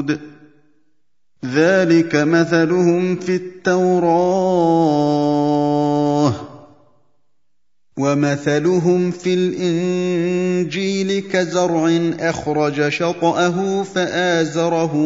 الْخُلُودِ ذَلِكَ مَثَلُهُمْ فِي التَّوْرَاةِ ۚ وَمَثَلُهُمْ فِي الْإِنجِيلِ كَزَرْعٍ أَخْرَجَ شَطْأَهُ فَآزَرَهُ